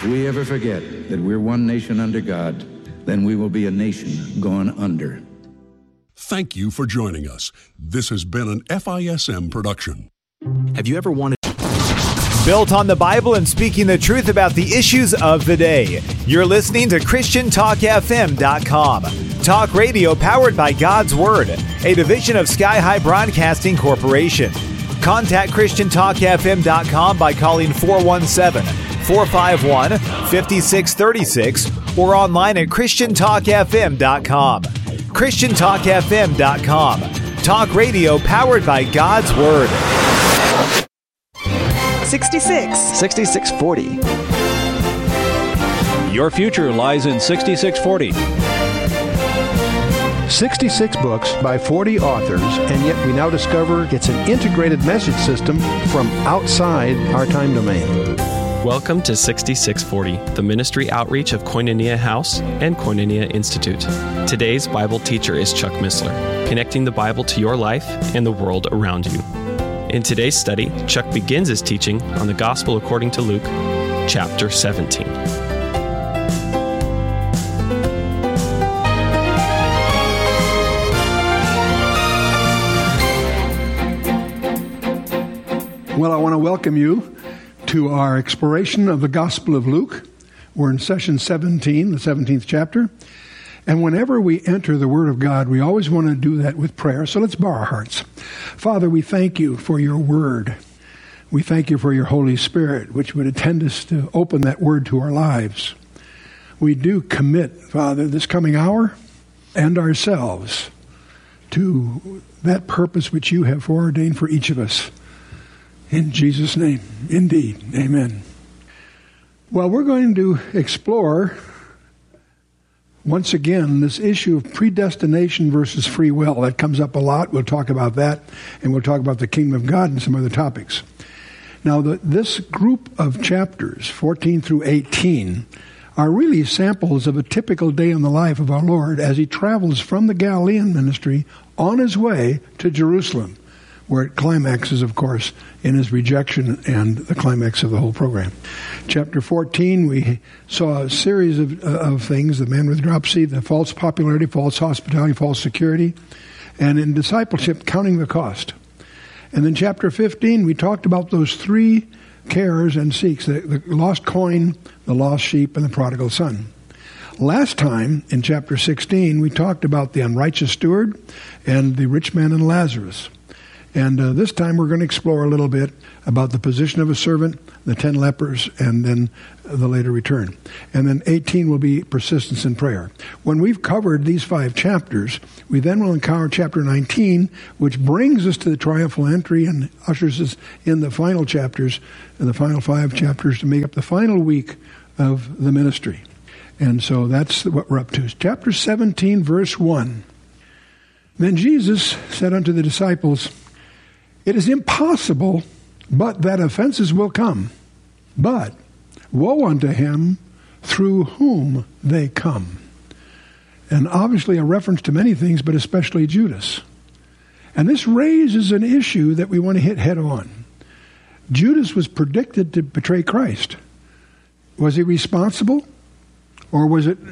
we ever forget that we're one nation under God, then we will be a nation gone under. Thank you for joining us. This has been an FISM production. Have you ever wanted... Built on the Bible and speaking the truth about the issues of the day. You're listening to ChristianTalkFM.com. Talk radio powered by God's Word, a division of Sky High Broadcasting Corporation. Contact ChristianTalkFM.com by calling 417-451-5636 or online at ChristianTalkFM.com. ChristianTalkFM.com. Talk radio powered by God's Word. 6640. Your future lies in 6640. 66 books by 40 authors, and yet we now discover it's an integrated message system from outside our time domain. Welcome to 6640, the ministry outreach of Koinonia House and Koinonia Institute. Today's Bible teacher is Chuck Missler, connecting the Bible to your life and the world around you. In today's study, Chuck begins his teaching on the Gospel according to Luke, chapter 17. Well, I want to welcome you to our exploration of the Gospel of Luke. We're in session 17, the 17th chapter. And whenever we enter the Word of God, we always want to do that with prayer. So let's bow our hearts. Father, we thank you for your Word. We thank you for your Holy Spirit, which would attend us to open that Word to our lives. We do commit, Father, this coming hour and ourselves to that purpose which you have foreordained for each of us. In Jesus' name, indeed, amen. Well, we're going to explore once again this issue of predestination versus free will. That comes up a lot. We'll talk about that, and we'll talk about the kingdom of God and some other topics. Now, this group of chapters, 14 through 18, are really samples of a typical day in the life of our Lord as he travels from the Galilean ministry on his way to Jerusalem, where it climaxes, of course, in his rejection and the climax of the whole program. Chapter 14, we saw a series of things, the man with dropsy, the false popularity, false hospitality, false security, and in discipleship, counting the cost. And then chapter 15, we talked about those three cares and seeks, the lost coin, the lost sheep, and the prodigal son. Last time, in chapter 16, we talked about the unrighteous steward and the rich man and Lazarus. And this time we're going to explore a little bit about the position of a servant, the 10 lepers, and then the later return. And then 18 will be persistence in prayer. When we've covered these 5 chapters, we then will encounter chapter 19, which brings us to the triumphal entry and ushers us in the final chapters, the final 5 chapters to make up the final week of the ministry. And so that's what we're up to. Chapter 17, verse 1. Then Jesus said unto the disciples, "It is impossible, but that offenses will come. But woe unto him through whom they come." And obviously a reference to many things, but especially Judas. And this raises an issue that we want to hit head on. Judas was predicted to betray Christ. Was he responsible? Or was it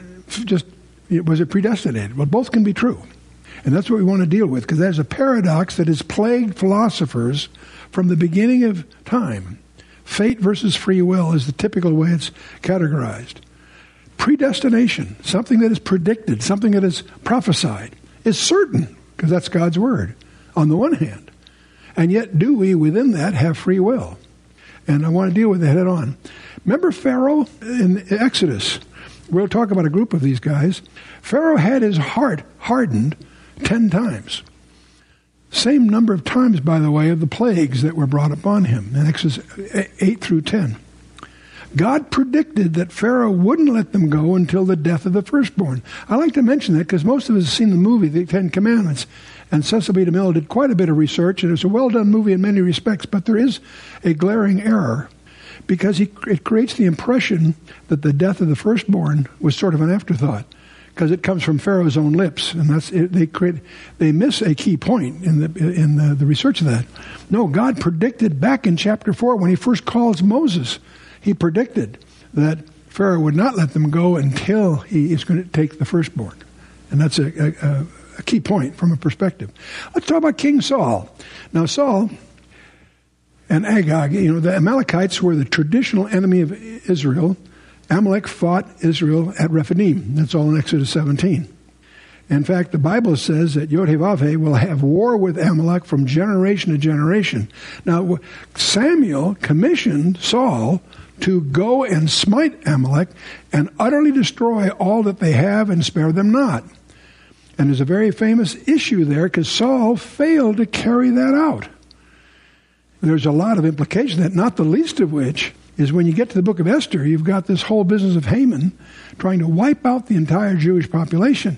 predestinated? Well, both can be true. And that's what we want to deal with, because there's a paradox that has plagued philosophers from the beginning of time. Fate versus free will is the typical way it's categorized. Predestination, something that is predicted, something that is prophesied, is certain, because that's God's word, on the one hand. And yet, do we, within that, have free will? And I want to deal with that head on. Remember Pharaoh in Exodus? We'll talk about a group of these guys. Pharaoh had his heart hardened 10 times. Same number of times, by the way, of the plagues that were brought upon him in Exodus 8 through 10. God predicted that Pharaoh wouldn't let them go until the death of the firstborn. I like to mention that because most of us have seen the movie, The 10 Commandments, and Cecil B. DeMille did quite a bit of research, and it's a well-done movie in many respects, but there is a glaring error because it creates the impression that the death of the firstborn was sort of an afterthought, because it comes from Pharaoh's own lips, and that's it, they miss a key point in the research of that. No, God predicted back in chapter 4 when he first calls Moses, he predicted that Pharaoh would not let them go until he is going to take the firstborn. And that's a key point from a perspective. Let's talk about King Saul. Now, Saul and Agag, the Amalekites were the traditional enemy of Israel. Amalek fought Israel at Rephidim. That's all in Exodus 17. In fact, the Bible says that Yod-Heh-Vav-Heh will have war with Amalek from generation to generation. Now, Samuel commissioned Saul to go and smite Amalek and utterly destroy all that they have and spare them not. And there's a very famous issue there because Saul failed to carry that out. There's a lot of implication that, not the least of which is when you get to the book of Esther, you've got this whole business of Haman trying to wipe out the entire Jewish population.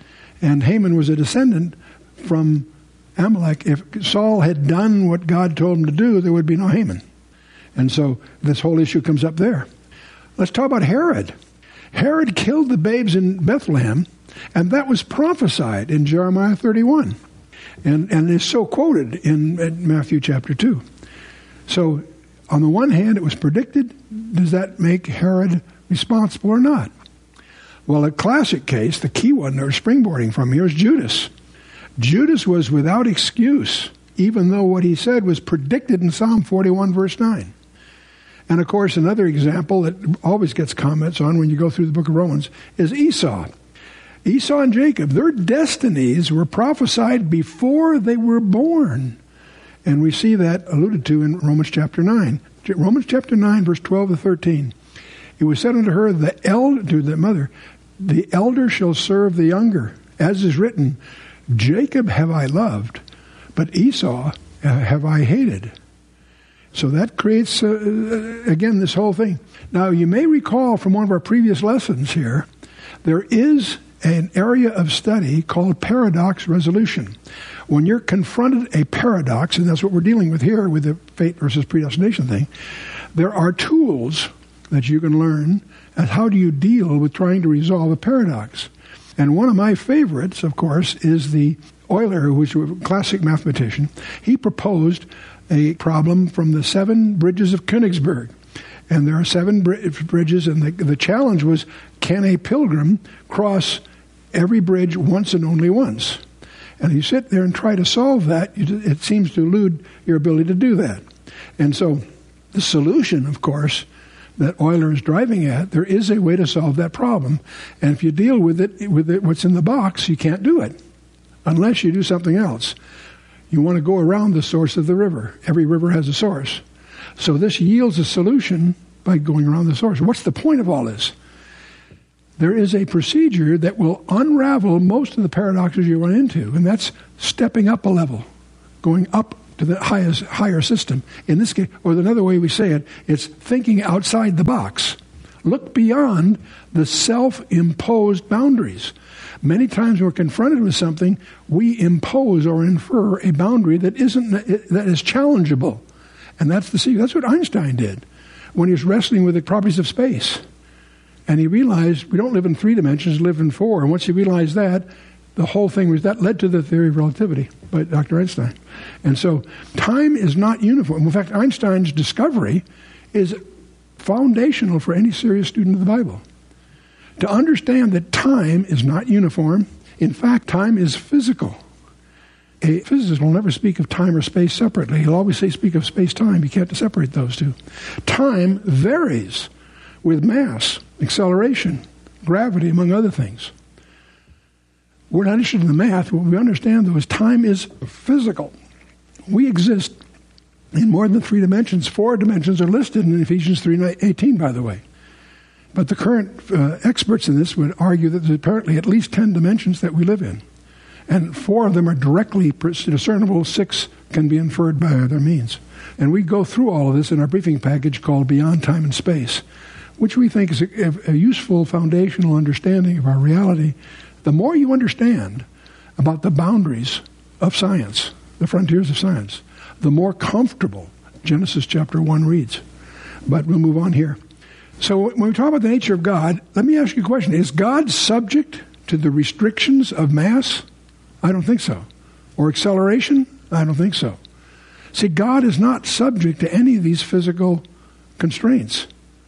And Haman was a descendant from Amalek. If Saul had done what God told him to do, there would be no Haman. And so this whole issue comes up there. Let's talk about Herod. Herod killed the babes in Bethlehem, and that was prophesied in Jeremiah 31. And is so quoted in Matthew chapter 2. So, on the one hand, it was predicted. Does that make Herod responsible or not? Well, a classic case, the key one they're springboarding from here, is Judas. Judas was without excuse, even though what he said was predicted in Psalm 41, verse 9. And, of course, another example that always gets comments on when you go through the book of Romans is Esau. Esau and Jacob, their destinies were prophesied before they were born. And we see that alluded to in Romans chapter 9. Romans chapter 9, verse 12 to 13. It was said unto her, to the mother, the elder shall serve the younger. As is written, Jacob have I loved, but Esau have I hated. So that creates, again, this whole thing. Now, you may recall from one of our previous lessons here, there is an area of study called paradox resolution. When you're confronted a paradox, and that's what we're dealing with here with the fate versus predestination thing, there are tools that you can learn at how do you deal with trying to resolve a paradox. And one of my favorites, of course, is the Euler, who was a classic mathematician. He proposed a problem from the 7 bridges of Königsberg. And there are 7 bridges, and the challenge was, can a pilgrim cross every bridge once and only once? And you sit there and try to solve that, it seems to elude your ability to do that. And so the solution, of course, that Euler is driving at, there is a way to solve that problem. And if you deal with it, what's in the box, you can't do it unless you do something else. You want to go around the source of the river. Every river has a source. So this yields a solution by going around the source. What's the point of all this? There is a procedure that will unravel most of the paradoxes you run into, and that's stepping up a level, going up to the higher system. In this case, or another way we say it, it's thinking outside the box. Look beyond the self-imposed boundaries. Many times when we're confronted with something, we impose or infer a boundary that is challengeable. And that's the secret. That's what Einstein did when he was wrestling with the properties of space. And he realized we don't live in 3 dimensions, we live in 4. And once he realized that, the whole thing that led to the theory of relativity by Dr. Einstein. And so time is not uniform. In fact, Einstein's discovery is foundational for any serious student of the Bible. To understand that time is not uniform. In fact, time is physical. A physicist will never speak of time or space separately. He'll always speak of space-time. You can't separate those two. Time varies with mass, acceleration, gravity, among other things. We're not interested in the math. What we understand, though, is time is physical. We exist in more than 3 dimensions. 4 dimensions are listed in Ephesians 3:18, by the way. But the current experts in this would argue that there's apparently at least 10 dimensions that we live in. And 4 of them are directly discernible. 6 can be inferred by other means. And we go through all of this in our briefing package called Beyond Time and Space, which we think is a useful foundational understanding of our reality. The more you understand about the boundaries of science, the frontiers of science, the more comfortable Genesis chapter 1 reads. But we'll move on here. So when we talk about the nature of God, let me ask you a question. Is God subject to the restrictions of mass? I don't think so. Or acceleration? I don't think so. See, God is not subject to any of these physical constraints.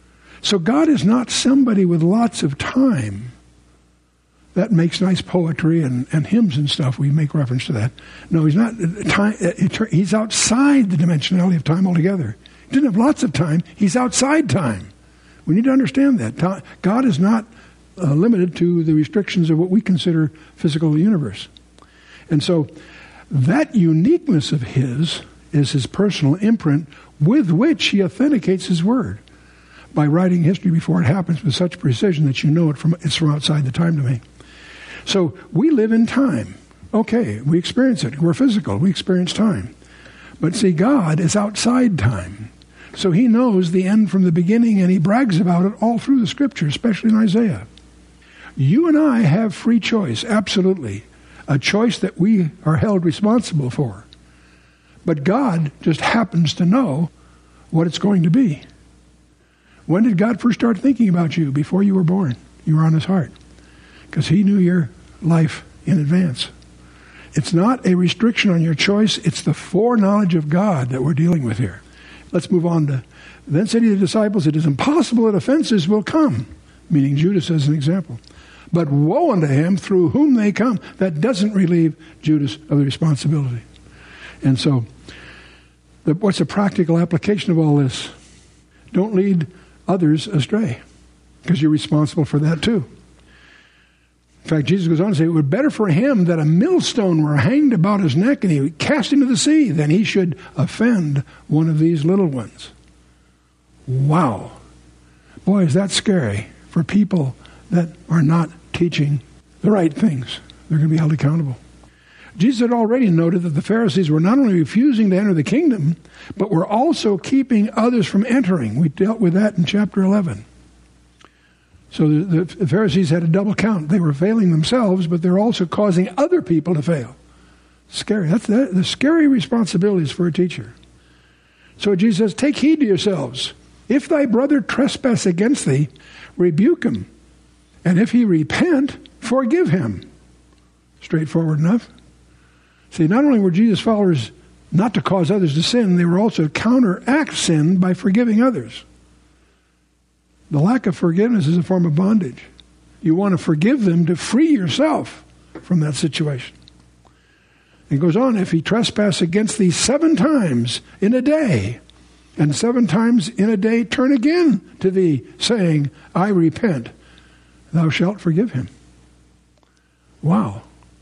So God is not somebody with lots of time that makes nice poetry and hymns and stuff. We make reference to that. No, he's not. He's outside the dimensionality of time altogether. He didn't have lots of time. He's outside time. We need to understand that. God is not limited to the restrictions of what we consider physical universe. And so that uniqueness of his is his personal imprint with which he authenticates his word by writing history before it happens with such precision that you know it's from outside the time domain. So we live in time. Okay, we experience it. We're physical. We experience time. But see, God is outside time. So he knows the end from the beginning, and he brags about it all through the Scripture, especially in Isaiah. You and I have free choice, absolutely. A choice that we are held responsible for. But God just happens to know what it's going to be. When did God first start thinking about you? Before you were born. You were on his heart. Because he knew your life in advance. It's not a restriction on your choice. It's the foreknowledge of God that we're dealing with here. Let's move on to, then said he to the disciples, it is impossible that offenses will come. Meaning Judas as an example. But woe unto him through whom they come. That doesn't relieve Judas of the responsibility. And so, what's the practical application of all this? Don't lead others astray. Because you're responsible for that too. In fact, Jesus goes on to say, it would be better for him that a millstone were hanged about his neck and he would cast into the sea than he should offend one of these little ones. Wow. Boy, is that scary for people that are not teaching the right things. They're going to be held accountable. Jesus had already noted that the Pharisees were not only refusing to enter the kingdom, but were also keeping others from entering. We dealt with that in chapter 11. So the Pharisees had a double count. They were failing themselves, but they're also causing other people to fail. Scary. That's the scary responsibilities for a teacher. So Jesus says, take heed to yourselves. If thy brother trespass against thee, rebuke him. And if he repent, forgive him. Straightforward enough. See, not only were Jesus' followers not to cause others to sin, they were also to counteract sin by forgiving others. The lack of forgiveness is a form of bondage. You want to forgive them to free yourself from that situation. It goes on, if he trespass against thee 7 times in a day, and 7 times in a day turn again to thee, saying, I repent, thou shalt forgive him. Wow.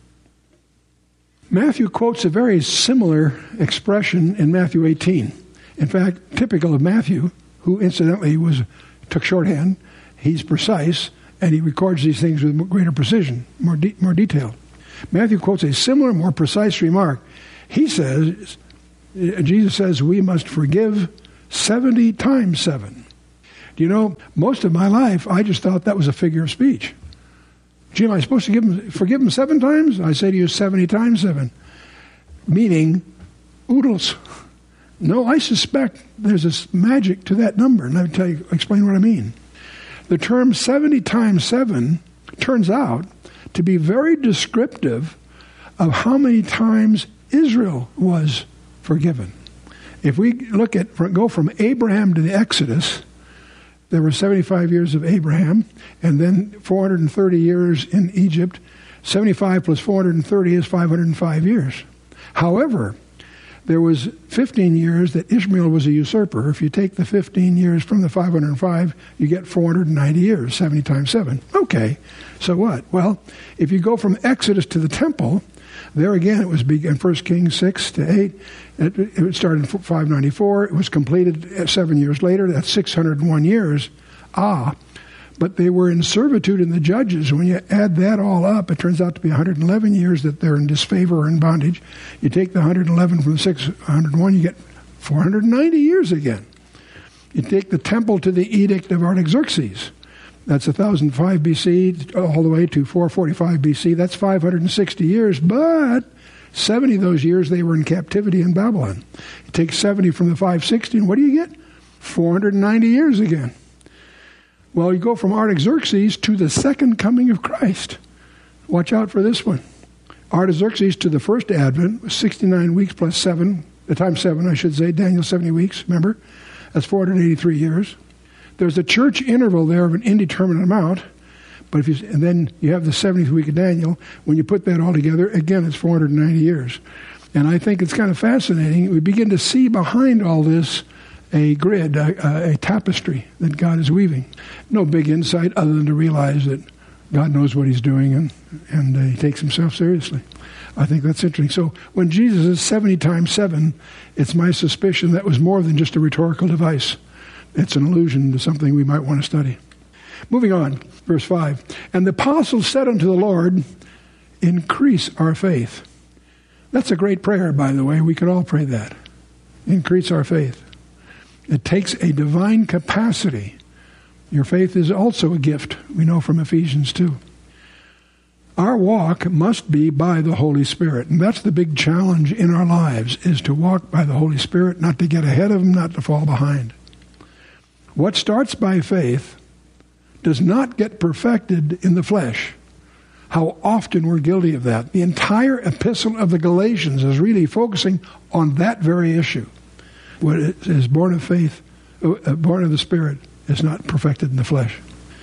Matthew quotes a very similar expression in Matthew 18. In fact, typical of Matthew, who incidentally took shorthand, he's precise, and he records these things with greater precision, more detailed. Matthew quotes a similar, more precise remark. He says, Jesus says, we must forgive 70 times 7. Do you know, most of my life, I just thought that was a figure of speech. Gee, am I supposed to forgive him 7 times? I say to you 70 times 7. Meaning, oodles. No, I suspect there's a magic to that number. And let me explain what I mean. The term 70 times 7 turns out to be very descriptive of how many times Israel was forgiven. If we go from Abraham to the Exodus, there were 75 years of Abraham, and then 430 years in Egypt. 75 plus 430 is 505 years. However, there was 15 years that Ishmael was a usurper. If you take the 15 years from the 505, you get 490 years, 70 times 7. Okay, so what? Well, if you go from Exodus to the temple, there again it was begun 1 Kings 6 to 8. It started in 594. It was completed 7 years later. That's 601 years. But they were in servitude in the judges. When you add that all up, it turns out to be 111 years that they're in disfavor or in bondage. You take the 111 from 601, you get 490 years again. You take the temple to the edict of Artaxerxes. That's 1005 BC all the way to 445 BC. That's 560 years, but 70 of those years they were in captivity in Babylon. You take 70 from the 560, and what do you get? 490 years again. Well, you go from Artaxerxes to the second coming of Christ. Watch out for this one. Artaxerxes to the first advent was 69 weeks plus 7, the time 7, I should say, Daniel 70 weeks, remember? That's 483 years. There's a church interval there of an indeterminate amount, but and then you have the 70th week of Daniel. When you put that all together, again, it's 490 years. And I think it's kind of fascinating. We begin to see behind all this a grid, a tapestry that God is weaving. No big insight other than to realize that God knows what he's doing and he takes himself seriously. I think that's interesting. So when Jesus is 70 times 7, it's my suspicion that was more than just a rhetorical device. It's an allusion to something we might want to study. Moving on, verse 5. And the apostles said unto the Lord, increase our faith. That's a great prayer, by the way. We could all pray that. Increase our faith. It takes a divine capacity. Your faith is also a gift, we know from Ephesians 2. Our walk must be by the Holy Spirit. And that's the big challenge in our lives, is to walk by the Holy Spirit, not to get ahead of him, not to fall behind. What starts by faith does not get perfected in the flesh. How often we're guilty of that. The entire epistle of the Galatians is really focusing on that very issue. What is born of faith, born of the Spirit, is not perfected in the flesh.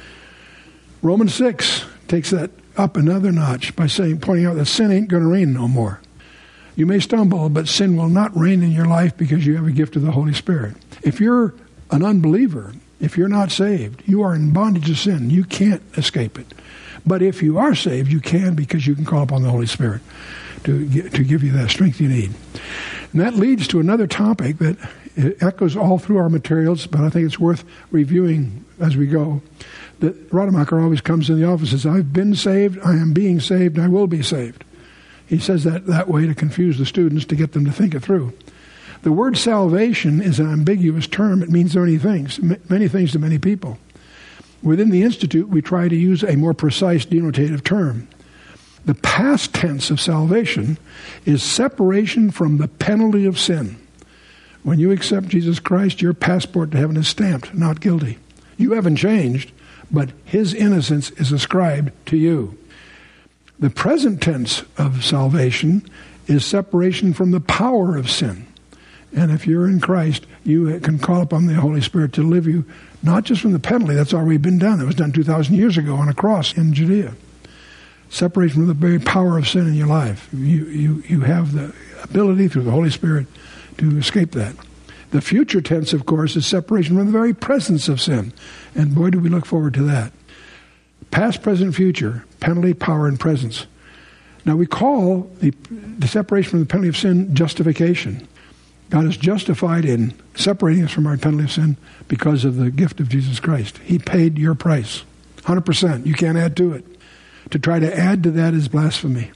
Romans 6 takes that up another notch by pointing out that sin ain't going to reign no more. You may stumble, but sin will not reign in your life because you have a gift of the Holy Spirit. If you're an unbeliever, if you're not saved, you are in bondage to sin. You can't escape it. But if you are saved, you can, because you can call upon the Holy Spirit to give you that strength you need. And that leads to another topic that echoes all through our materials, but I think it's worth reviewing as we go. That Rademacher always comes in the office and says, I've been saved, I am being saved, I will be saved. He says that way to confuse the students, to get them to think it through. The word salvation is an ambiguous term. It means many things to many people. Within the Institute, we try to use a more precise denotative term. The past tense of salvation is separation from the penalty of sin. When you accept Jesus Christ, your passport to heaven is stamped, not guilty. You haven't changed, but his innocence is ascribed to you. The present tense of salvation is separation from the power of sin. And if you're in Christ, you can call upon the Holy Spirit to deliver you, not just from the penalty, that's already been done. It was done 2,000 years ago on a cross in Judea. Separation from the very power of sin in your life. You have the ability through the Holy Spirit to escape that. The future tense, of course, is separation from the very presence of sin. And boy, do we look forward to that. Past, present, future, penalty, power, and presence. Now we call the separation from the penalty of sin justification. God is justified in separating us from our penalty of sin because of the gift of Jesus Christ. He paid your price, 100%. You can't add to it. To try to add to that is blasphemy.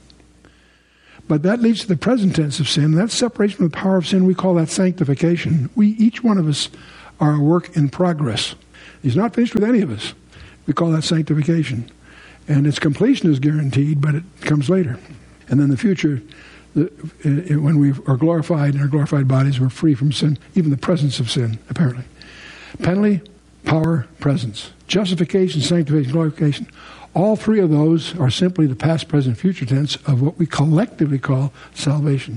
But that leads to the present tense of sin. That separation from the power of sin, we call that sanctification. Each one of us are a work in progress. He's not finished with any of us. We call that sanctification. And its completion is guaranteed, but it comes later. And then the future, when we are glorified in our glorified bodies, we're free from sin, even the presence of sin, apparently. Penalty, power, presence. Justification, sanctification, glorification. All three of those are simply the past, present, future tense of what we collectively call salvation.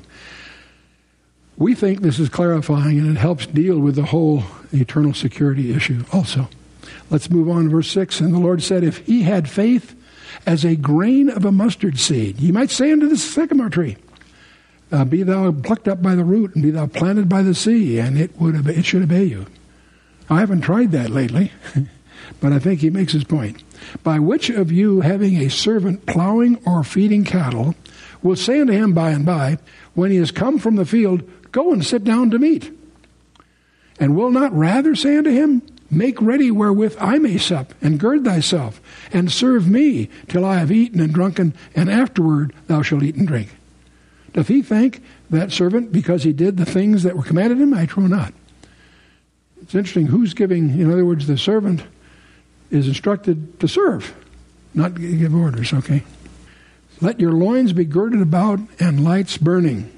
We think this is clarifying, and it helps deal with the whole eternal security issue also. Let's move on to verse 6. And the Lord said, if he had faith as a grain of a mustard seed, you might say unto the sycamore tree, be thou plucked up by the root, and be thou planted by the sea, and it should obey you. I haven't tried that lately, but I think he makes his point. By which of you, having a servant plowing or feeding cattle, will say unto him by and by, when he is come from the field, go and sit down to meat? And will not rather say unto him, make ready wherewith I may sup, and gird thyself, and serve me till I have eaten and drunken, and afterward thou shalt eat and drink? Doth he thank that servant because he did the things that were commanded him? I trow not. It's interesting who's giving, in other words, the servant is instructed to serve, not give orders, okay? Let your loins be girded about and lights burning.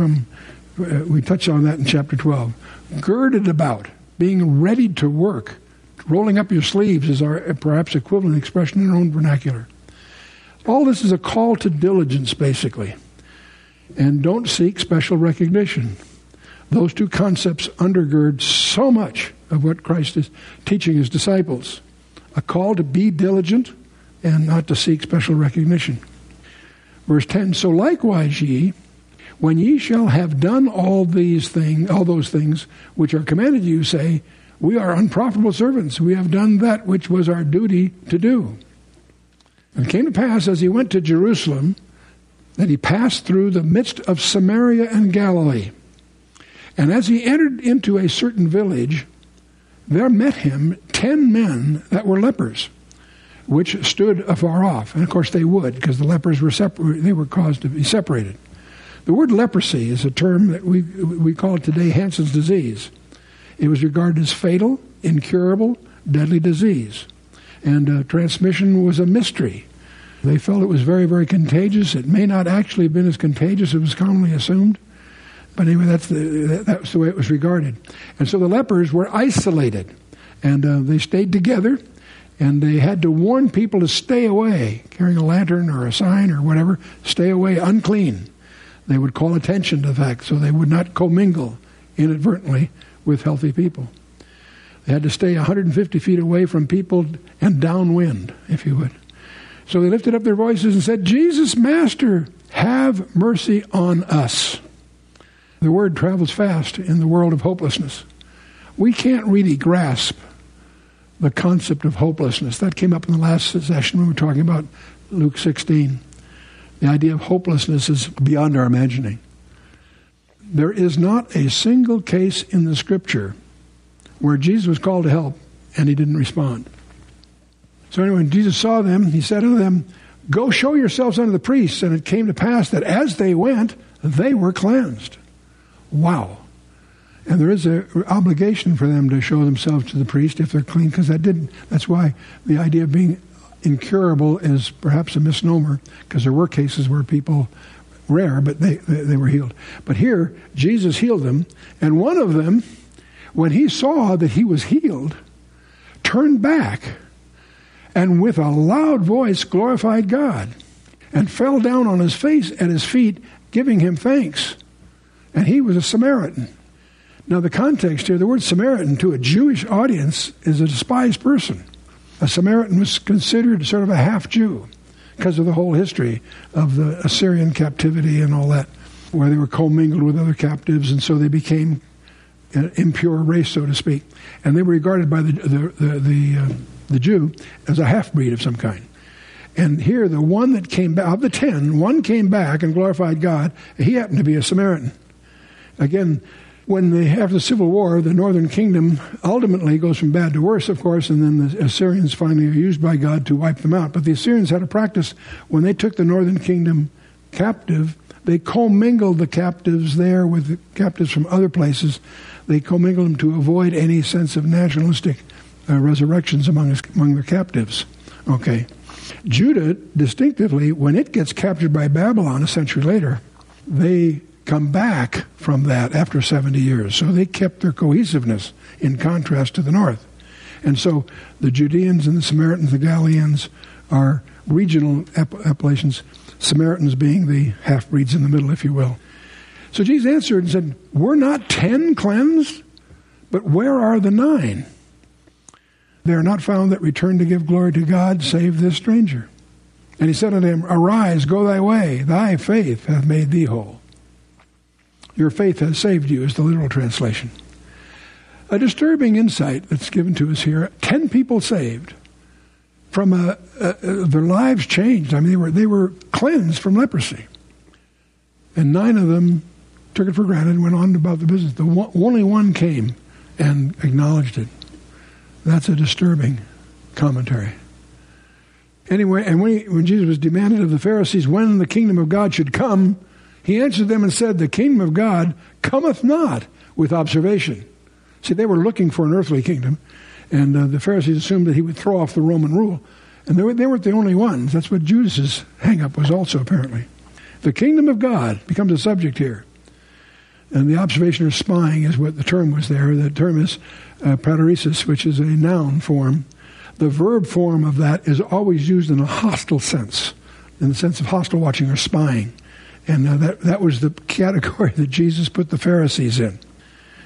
We touched on that in chapter 12. Girded about, being ready to work. Rolling up your sleeves is our perhaps equivalent expression in our own vernacular. All this is a call to diligence, basically. And don't seek special recognition. Those two concepts undergird so much of what Christ is teaching his disciples. A call to be diligent and not to seek special recognition. Verse 10, so likewise ye, when ye shall have done all those things which are commanded you, say, we are unprofitable servants. We have done that which was our duty to do. And it came to pass, as he went to Jerusalem, that he passed through the midst of Samaria and Galilee. And as he entered into a certain village, there met him 10 men that were lepers, which stood afar off. And of course they would, because the lepers were they were caused to be separated. The word leprosy is a term that we call it today Hansen's disease. It was regarded as fatal, incurable, deadly disease. And transmission was a mystery. They felt it was very, very contagious. It may not actually have been as contagious as was commonly assumed. But anyway, that's the way it was regarded. And so the lepers were isolated. And they stayed together. And they had to warn people to stay away, carrying a lantern or a sign or whatever, stay away, unclean. They would call attention to the fact so they would not commingle inadvertently with healthy people. They had to stay 150 feet away from people and downwind, if you would. So they lifted up their voices and said, Jesus, Master, have mercy on us. The word travels fast in the world of hopelessness. We can't really grasp the concept of hopelessness. That came up in the last session when we were talking about Luke 16. The idea of hopelessness is beyond our imagining. There is not a single case in the Scripture where Jesus was called to help and he didn't respond. So anyway, when Jesus saw them, he said to them, go show yourselves unto the priests. And it came to pass that as they went, they were cleansed. Wow. And there is an obligation for them to show themselves to the priest if they're clean, because that's why the idea of being incurable is perhaps a misnomer, because there were cases where people, rare, but they were healed. But here, Jesus healed them, and one of them, when he saw that he was healed, turned back and with a loud voice glorified God and fell down on his face at his feet, giving him thanks. And he was a Samaritan. Now the context here, the word Samaritan to a Jewish audience is a despised person. A Samaritan was considered sort of a half-Jew because of the whole history of the Assyrian captivity and all that, where they were commingled with other captives, and so they became an impure race, so to speak. And they were regarded by the Jew as a half-breed of some kind. And here, the one that came back, of the 10, one came back and glorified God. He happened to be a Samaritan. Again, after the Civil War, the northern kingdom ultimately goes from bad to worse, of course, and then the Assyrians finally are used by God to wipe them out. But the Assyrians had a practice, when they took the northern kingdom captive, they commingled the captives there with the captives from other places. They commingled them to avoid any sense of nationalistic resurrections among their captives. Okay. Judah, distinctively, when it gets captured by Babylon a century later, they come back from that after 70 years. So they kept their cohesiveness in contrast to the north. And so the Judeans and the Samaritans, the Galileans, are regional appellations, Samaritans being the half-breeds in the middle, if you will. So Jesus answered and said, were not 10 cleansed? But where are the 9? They are not found that return to give glory to God, save this stranger. And he said unto him, arise, go thy way, thy faith hath made thee whole. Your faith has saved you, is the literal translation. A disturbing insight that's given to us here. 10 people saved from their lives changed. I mean, they were cleansed from leprosy. And 9 of them took it for granted and went on about the business. Only one came and acknowledged it. That's a disturbing commentary. Anyway, and when Jesus was demanded of the Pharisees when the kingdom of God should come, he answered them and said, the kingdom of God cometh not with observation. See, they were looking for an earthly kingdom, and the Pharisees assumed that he would throw off the Roman rule. And they weren't the only ones. That's what Judas's hang-up was also, apparently. The kingdom of God becomes a subject here. And the observation or spying is what the term was there. The term is pateresis, which is a noun form. The verb form of that is always used in a hostile sense, in the sense of hostile watching or spying. And that was the category that Jesus put the Pharisees in.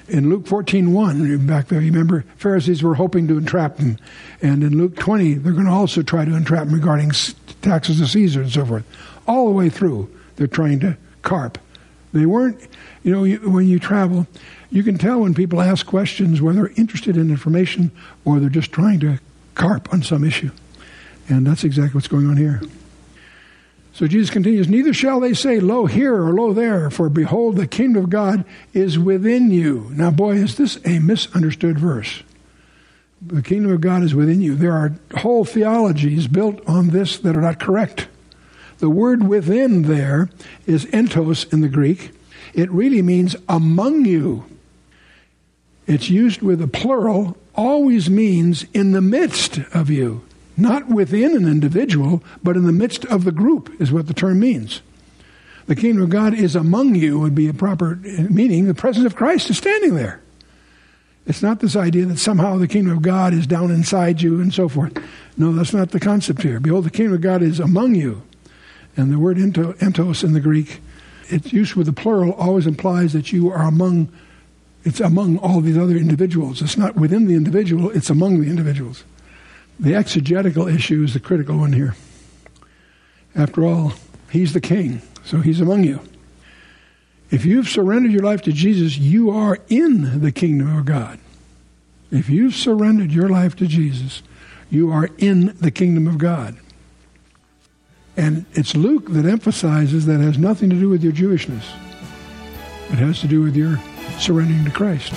In Luke 14:1, back there, you remember, Pharisees were hoping to entrap him. And in Luke 20, they're going to also try to entrap him regarding taxes to Caesar and so forth. All the way through, they're trying to carp. They weren't, when you travel, you can tell when people ask questions whether they're interested in information or they're just trying to carp on some issue. And that's exactly what's going on here. So Jesus continues, neither shall they say, lo here or lo there, for behold, the kingdom of God is within you. Now, boy, is this a misunderstood verse. The kingdom of God is within you. There are whole theologies built on this that are not correct. The word within there is entos in the Greek. It really means among you. It's used with a plural, always means in the midst of you. Not within an individual, but in the midst of the group is what the term means. The kingdom of God is among you would be a proper meaning. The presence of Christ is standing there. It's not this idea that somehow the kingdom of God is down inside you and so forth. No, that's not the concept here. Behold, the kingdom of God is among you. And the word entos in the Greek, its use with the plural always implies that you are it's among all these other individuals. It's not within the individual, it's among the individuals. The exegetical issue is the critical one here. After all, he's the king, so he's among you. If you've surrendered your life to Jesus, you are in the kingdom of God. If you've surrendered your life to Jesus, you are in the kingdom of God. And it's Luke that emphasizes that it has nothing to do with your Jewishness. It has to do with your surrendering to Christ.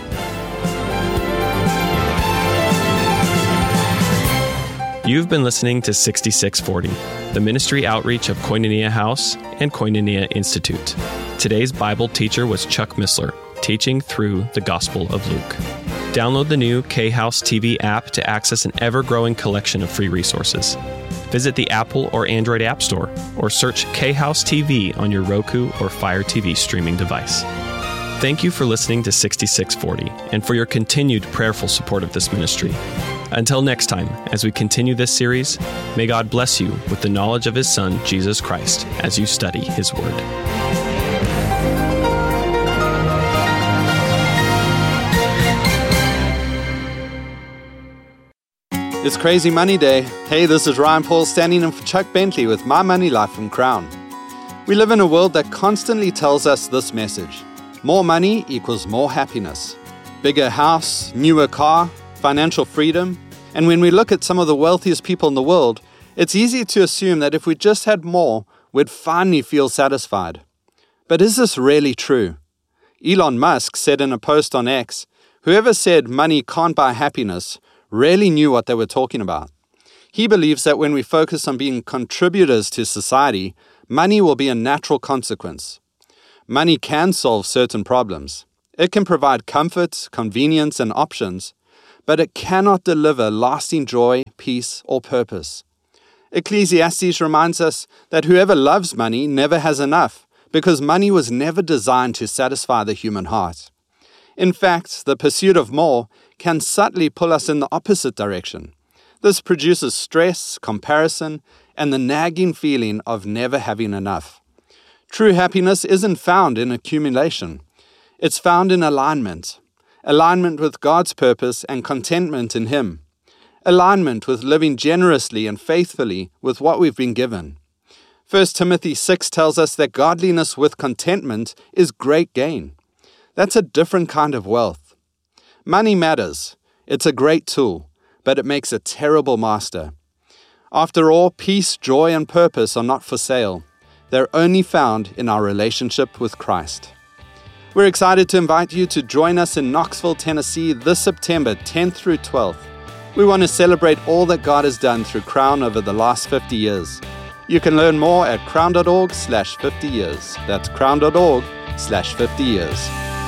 You've been listening to 6640, the ministry outreach of Koinonia House and Koinonia Institute. Today's Bible teacher was Chuck Missler, teaching through the Gospel of Luke. Download the new K-House TV app to access an ever-growing collection of free resources. Visit the Apple or Android App Store, or search K-House TV on your Roku or Fire TV streaming device. Thank you for listening to 6640 and for your continued prayerful support of this ministry. Until next time, as we continue this series, may God bless you with the knowledge of His Son, Jesus Christ, as you study His Word. It's Crazy Money Day. Hey, this is Ryan Paul standing in for Chuck Bentley with My Money Life from Crown. We live in a world that constantly tells us this message. More money equals more happiness. Bigger house, newer car, financial freedom. And when we look at some of the wealthiest people in the world, it's easy to assume that if we just had more, we'd finally feel satisfied. But is this really true? Elon Musk said in a post on X, whoever said money can't buy happiness really knew what they were talking about. He believes that when we focus on being contributors to society, money will be a natural consequence. Money can solve certain problems. It can provide comfort, convenience, and options, but it cannot deliver lasting joy, peace, or purpose. Ecclesiastes reminds us that whoever loves money never has enough, because money was never designed to satisfy the human heart. In fact, the pursuit of more can subtly pull us in the opposite direction. This produces stress, comparison, and the nagging feeling of never having enough. True happiness isn't found in accumulation. It's found in alignment. Alignment with God's purpose and contentment in Him. Alignment with living generously and faithfully with what we've been given. 1 Timothy 6 tells us that godliness with contentment is great gain. That's a different kind of wealth. Money matters. It's a great tool, but it makes a terrible master. After all, peace, joy, and purpose are not for sale. They're only found in our relationship with Christ. We're excited to invite you to join us in Knoxville, Tennessee this September 10th through 12th. We want to celebrate all that God has done through Crown over the last 50 years. You can learn more at crown.org/50 years. That's crown.org/50 years.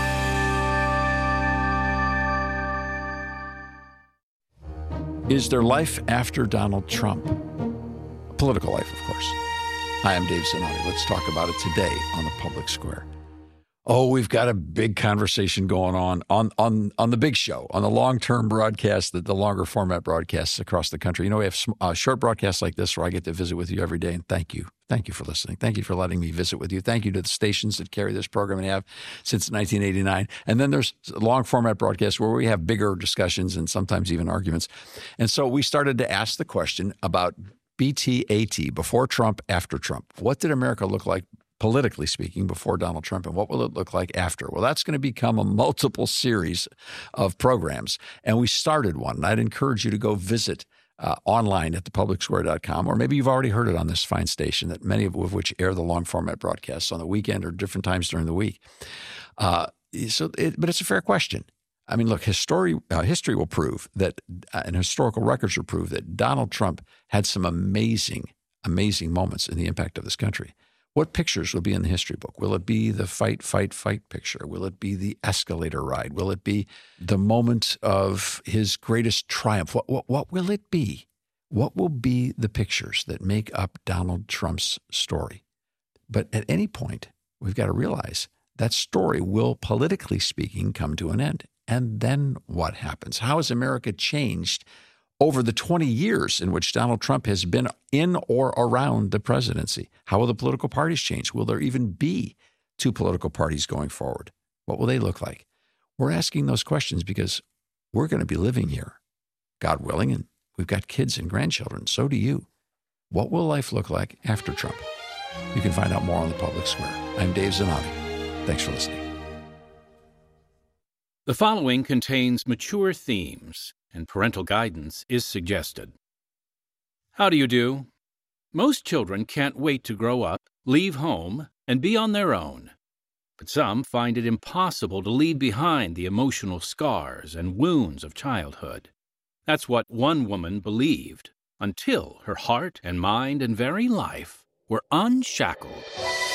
Is there life after Donald Trump? Political life, of course. Hi, I'm Dave Zanotti. Let's talk about it today on the Public Square. Oh, we've got a big conversation going on the big show, on the long-term broadcast, the longer format broadcasts across the country. You know, we have short broadcasts like this where I get to visit with you every day, and thank you. Thank you for listening. Thank you for letting me visit with you. Thank you to the stations that carry this program and have since 1989. And then there's long format broadcasts where we have bigger discussions and sometimes even arguments. And so we started to ask the question about BTAT, before Trump, after Trump. What did America look like, politically speaking, before Donald Trump, and what will it look like after? Well, that's going to become a multiple series of programs, and we started one. And I'd encourage you to go visit online at thepublicsquare.com, or maybe you've already heard it on this fine station, that many of which air the long format broadcasts on the weekend or different times during the week. But it's a fair question. I mean, look, history will prove that, and historical records will prove that Donald Trump had some amazing, amazing moments in the impact of this country. What pictures will be in the history book? Will it be the fight picture? Will it be the escalator ride? Will it be the moment of his greatest triumph? What will it be? What will be the pictures that make up Donald Trump's story? But at any point, we've got to realize that story will, politically speaking, come to an end. And then what happens? How has America changed over the 20 years in which Donald Trump has been in or around the presidency? How will the political parties change? Will there even be two political parties going forward? What will they look like? We're asking those questions because we're going to be living here, God willing, and we've got kids and grandchildren. So do you. What will life look like after Trump? You can find out more on the Public Square. I'm Dave Zanotti. Thanks for listening. The following contains mature themes, and parental guidance is suggested. How do you do? Most children can't wait to grow up, leave home, and be on their own. But some find it impossible to leave behind the emotional scars and wounds of childhood. That's what one woman believed, until her heart and mind and very life were unshackled.